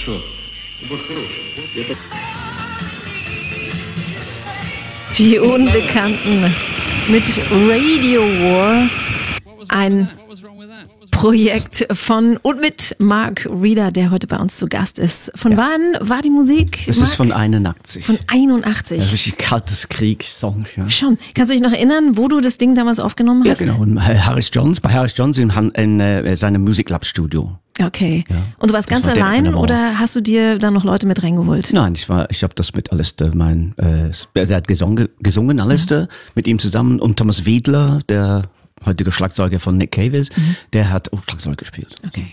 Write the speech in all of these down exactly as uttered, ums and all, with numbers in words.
Die Unbekannten mit Radio War, ein Projekt von und mit Mark Reeder, der heute bei uns zu Gast ist. Von ja. wann war die Musik? Das Mark? ist von einundachtzig. Von einundachtzig. Ja, richtig kaltes Kriegssong. Ja. Schon. Kannst du dich noch erinnern, wo du das Ding damals aufgenommen hast? Ja, genau. In Harris Johns, bei Harris Johns in, in, in seinem Musiklab-Studio. Okay. Ja. Und du warst Das ganz war allein oder hast du dir da noch Leute mit reingeholt? Nein, ich war, ich habe das mit Alistair, mein, äh, er hat gesungen, gesungen Alistair, mhm. mit ihm zusammen und Thomas Wiedler, der heutige Schlagzeuger von Nick Cave ist, mhm. der hat auch Schlagzeug gespielt. Okay.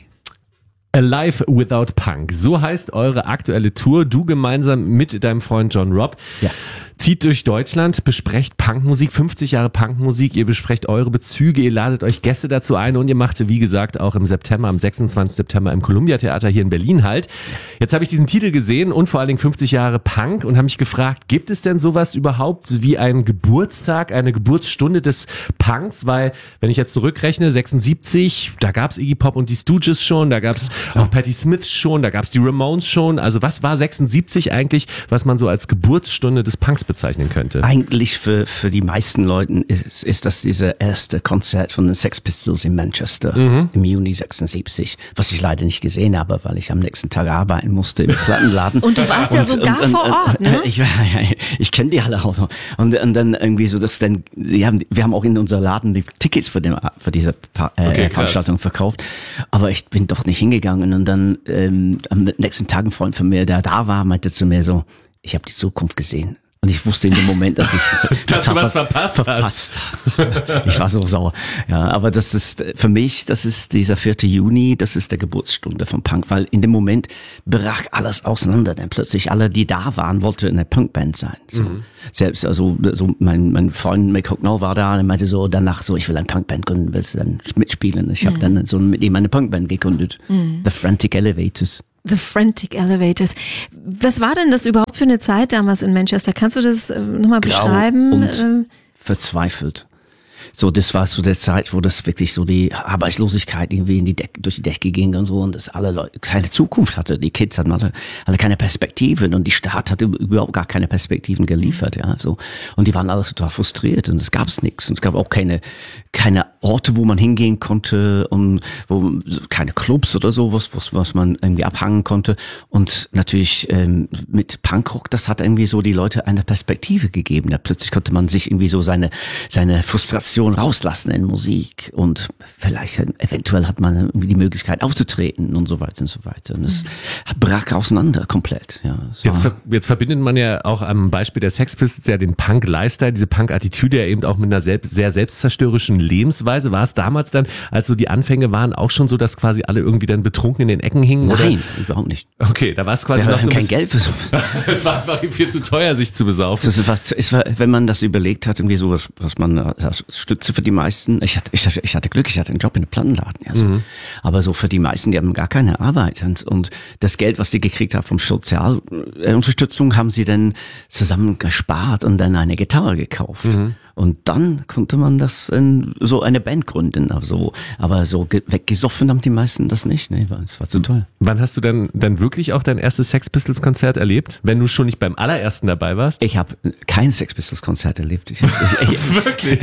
Alive Without Punk. So heißt eure aktuelle Tour. Du gemeinsam mit deinem Freund John Robb. Ja. Zieht durch Deutschland, besprecht Punkmusik, fünfzig Jahre Punkmusik, ihr besprecht eure Bezüge, ihr ladet euch Gäste dazu ein und ihr macht, wie gesagt, auch im September, am sechsundzwanzigsten September im Columbia Theater hier in Berlin halt. Jetzt habe ich diesen Titel gesehen und vor allen Dingen fünfzig Jahre Punk und habe mich gefragt, gibt es denn sowas überhaupt wie einen Geburtstag, eine Geburtsstunde des Punks? Weil, wenn ich jetzt zurückrechne, sechsundsiebzig, da gab es Iggy Pop und die Stooges schon, da gab es auch Patti Smith schon, da gab es die Ramones schon. Also was war sechsundsiebzig eigentlich, was man so als Geburtsstunde des Punks bezeichnen könnte? Eigentlich für, für die meisten Leuten ist, ist das dieser erste Konzert von den Sex Pistols in Manchester mhm. im Juni sechsundsiebzig, was ich leider nicht gesehen habe, weil ich am nächsten Tag arbeiten musste im Plattenladen. Und du warst und, ja sogar und, und, vor Ort, ne? Ich, ich, ich kenne die alle auch. Und, und dann irgendwie so, dass dann, wir haben, wir haben auch in unser Laden die Tickets für, den, für diese äh, okay, Veranstaltung verkauft, aber ich bin doch nicht hingegangen. Und dann ähm, am nächsten Tag ein Freund von mir, der da war, meinte zu mir so, ich habe die Zukunft gesehen. Und ich wusste in dem Moment, dass ich dass du was verpasst, verpasst hast. Ich war so sauer. Ja, aber das ist für mich, das ist dieser vierte Juni, das ist der Geburtsstunde vom Punk, weil in dem Moment brach alles auseinander, denn plötzlich alle, die da waren, wollten in einer Punkband sein. So. Mhm. Selbst, also so mein mein Freund Mick Hucknall war da und meinte so danach so, ich will eine Punkband gründen, willst du dann mitspielen? Ich habe mhm. dann so mit ihm eine Punkband gegründet, mhm. The Frantic Elevators. The Frantic Elevators. Was war denn das überhaupt für eine Zeit damals in Manchester? Kannst du das äh, nochmal beschreiben? Und verzweifelt. So, das war so der Zeit, wo das wirklich so die Arbeitslosigkeit irgendwie in die Decke, durch die Decke ging und so und dass alle Leute keine Zukunft hatte. Die Kids hatten alle, alle keine Perspektiven und die Stadt hatte überhaupt gar keine Perspektiven geliefert, ja, so. Und die waren alle total frustriert und es gab nichts und es gab auch keine, keine Orte, wo man hingehen konnte und wo, keine Clubs oder so, was, was, was man irgendwie abhangen konnte. Und natürlich, ähm, mit Punkrock, das hat irgendwie so die Leute eine Perspektive gegeben. Ja, plötzlich konnte man sich irgendwie so seine, seine Frustration rauslassen in Musik und vielleicht eventuell hat man irgendwie die Möglichkeit aufzutreten und so weiter und so weiter und es mhm. brach auseinander komplett. Ja, jetzt, ver- jetzt verbindet man ja auch am Beispiel der Sex Pistols ja den Punk-Lifestyle, diese Punk-Attitüde ja eben auch mit einer selbst, sehr selbstzerstörerischen Lebensweise. War es damals dann, als so die Anfänge waren, auch schon so, dass quasi alle irgendwie dann betrunken in den Ecken hingen? Nein, oder? überhaupt nicht. Okay, da war es quasi Wir noch haben so kein Geld für so. Es war einfach viel zu teuer, sich zu besaufen. Es war, es war, wenn man das überlegt hat, irgendwie so was, was man Stütze für die meisten. Ich hatte, ich hatte, ich hatte Glück, ich hatte einen Job in einem Plattenladen. Ja, so. Mhm. Aber so für die meisten, die haben gar keine Arbeit. Und, und das Geld, was sie gekriegt haben vom Sozialunterstützung, haben sie dann zusammen gespart und dann eine Gitarre gekauft. Mhm. Und dann konnte man das in so eine Band gründen. Also, aber so ge- weggesoffen haben die meisten das nicht. Nee, das war zu toll. Wann hast du denn dann wirklich auch dein erstes Sex Pistols Konzert erlebt? Wenn du schon nicht beim allerersten dabei warst? Ich habe kein Sex Pistols Konzert erlebt. Ich, ich, ich, wirklich?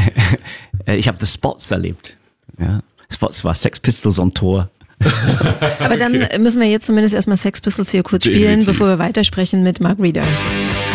Ich habe das Spots erlebt. Ja, Spots war Sex Pistols on Tour. Aber dann okay. müssen wir jetzt zumindest erstmal Sex Pistols hier kurz spielen, Definitiv. Bevor wir weitersprechen mit Mark Reeder.